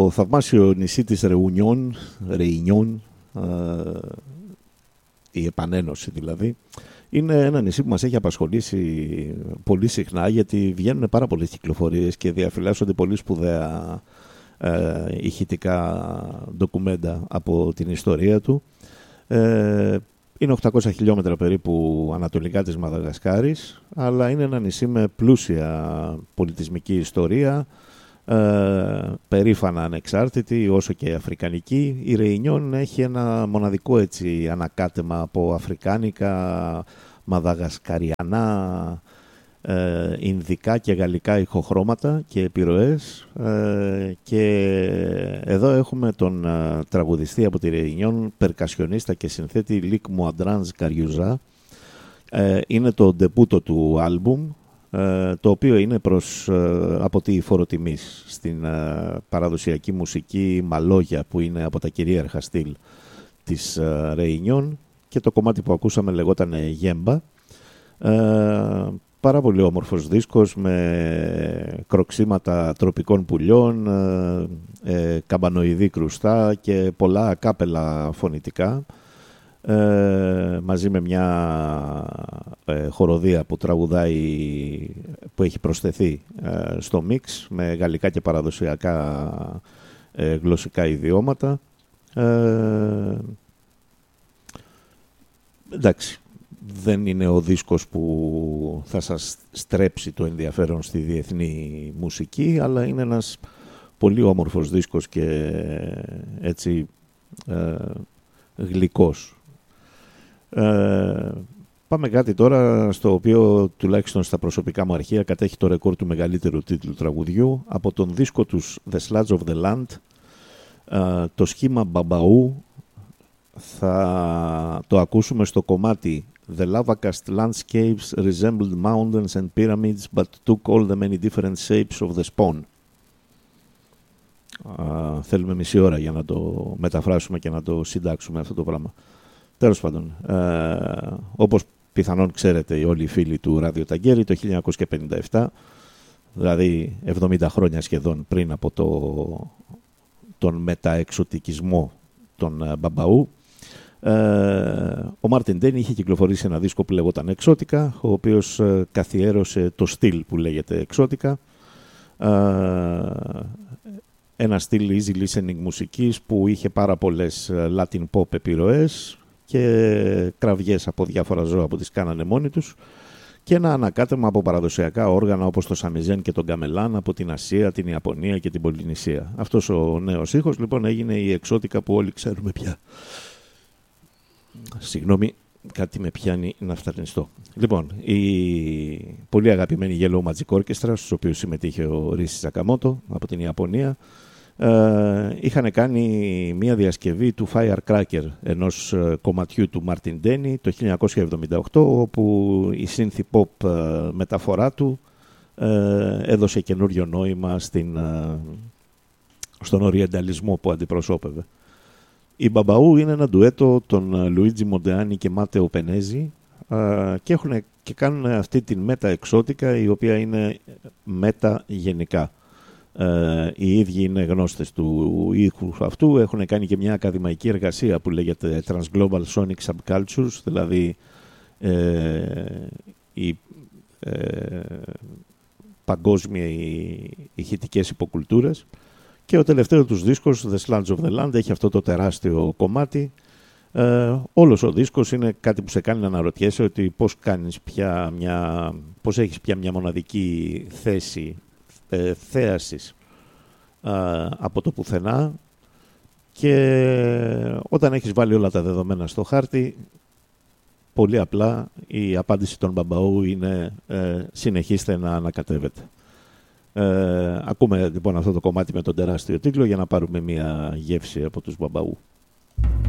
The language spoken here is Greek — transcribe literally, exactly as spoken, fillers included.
το θαυμάσιο νησί της Ρεουνιόν, Ρεϊνιόν, η επανένωση δηλαδή, είναι ένα νησί που μας έχει απασχολήσει πολύ συχνά, γιατί βγαίνουν πάρα πολλές κυκλοφορίες και διαφυλάσσονται πολύ σπουδαία ε, ηχητικά ντοκουμέντα από την ιστορία του. Ε, είναι οκτακόσια χιλιόμετρα περίπου ανατολικά της Μαδαγασκάρης, αλλά είναι ένα νησί με πλούσια πολιτισμική ιστορία, ε, περήφανα ανεξάρτητη όσο και αφρικανική. Η Ρεϊνιόν έχει ένα μοναδικό έτσι ανακάτεμα από αφρικάνικα, μαδαγασκαριανά, ε, ινδικά και γαλλικά ηχοχρώματα και επιρροές, ε, και εδώ έχουμε τον ε, τραγουδιστή από τη Ρεϊνιόν, περκασιονίστα και συνθέτη Λίκ Μουαντράνζ Καριουζά. ε, είναι το ντεπούτο του άλμπουμ, ε, το οποίο είναι προς ε, από τη φοροτιμής στην ε, παραδοσιακή μουσική μαλόγια, που είναι από τα κυρίαρχα στυλ της ε, Ρεϊνιόν, και το κομμάτι που ακούσαμε λεγόταν Γέμπα. Ε, πάρα πολύ όμορφος δίσκος με κροξίματα τροπικών πουλιών, ε, ε, καμπανοειδή κρουστά και πολλά ακάπελα φωνητικά, ε, μαζί με μια ε, χοροδία που τραγουδάει, που έχει προσθεθεί ε, στο μίξ με γαλλικά και παραδοσιακά ε, γλωσσικά ιδιώματα. Ε, εντάξει, δεν είναι ο δίσκος που θα σας στρέψει το ενδιαφέρον στη διεθνή μουσική, αλλά είναι ένας πολύ όμορφος δίσκος και έτσι ε, γλυκός. Ε, πάμε κάτι τώρα στο οποίο τουλάχιστον στα προσωπικά μου αρχεία κατέχει το ρεκόρ του μεγαλύτερου τίτλου τραγουδιού. Από τον δίσκο τους The Sluts of the Land, ε, το σχήμα Μπαμπαού, θα το ακούσουμε στο κομμάτι The Lavacast landscapes resembled mountains and pyramids but took all the many different shapes of the spawn. Uh, θέλουμε μισή ώρα για να το μεταφράσουμε και να το συντάξουμε αυτό το πράγμα. Τέλος πάντων, uh, όπως πιθανόν ξέρετε όλοι οι φίλοι του Ράδιο Ταγκέρι, το χίλια εννιακόσια πενήντα επτά, δηλαδή εβδομήντα χρόνια σχεδόν πριν από το, τον μεταεξωτικισμό των uh, Μπαμπαού, Uh, ο Μάρτιν Ντένι είχε κυκλοφορήσει ένα δίσκο που λεγόταν Εξώτικα, ο οποίος uh, καθιέρωσε το στυλ που λέγεται Εξώτικα, uh, ένα στυλ easy listening μουσικής που είχε πάρα πολλές uh, Latin pop επιρροές και κραυγές από διάφορα ζώα που τις κάνανε μόνοι τους, και ένα ανακάτεμα από παραδοσιακά όργανα όπως το σαμιζέν και τον καμελάν από την Ασία, την Ιαπωνία και την Πολυνησία. Αυτός ο νέος ήχος λοιπόν έγινε η Εξώτικα που όλοι ξέρουμε πια. Συγγνώμη, κάτι με πιάνει να φταρνιστώ. Λοιπόν, η πολύ αγαπημένη Yellow Magic Orchestra, στους οποίους συμμετείχε ο Ρίση Σακαμότο από την Ιαπωνία, ε, είχαν κάνει μια διασκευή του Firecracker, ενός ε, κομματιού του Μάρτιν Ντένι το χίλια εννιακόσια εβδομήντα οκτώ, όπου η synth pop ε, μεταφορά του ε, έδωσε καινούριο νόημα στην, ε, στον οριενταλισμό που αντιπροσώπευε. Η Μπαμπαού είναι ένα ντουέτο των Λουίτζι Μοντεάνι και Μάτεο Πενέζι, και, έχουν, και κάνουν αυτή την μέτα εξώτικα, η οποία είναι μέτα γενικά. Ε, οι ίδιοι είναι γνώστες του ήχου αυτού, έχουν κάνει και μια ακαδημαϊκή εργασία που λέγεται Transglobal Sonic Subcultures, δηλαδή ε, οι ε, παγκόσμια ηχητικές υποκουλτούρες. Και ο τελευταίο τους δίσκος, The Sluts of the Land, έχει αυτό το τεράστιο κομμάτι. Ε, όλος ο δίσκος είναι κάτι που σε κάνει να αναρωτιέσαι ότι πώς, κάνεις πια μια, πώς έχεις πια μια μοναδική θέση ε, θέασης ε, από το πουθενά, και όταν έχεις βάλει όλα τα δεδομένα στο χάρτη, πολύ απλά η απάντηση των Μπαμπαού είναι ε, συνεχίστε να ανακατεύετε. Ε, ακούμε λοιπόν αυτό το κομμάτι με τον τεράστιο τίτλο για να πάρουμε μια γεύση από τους Μπαμπαού.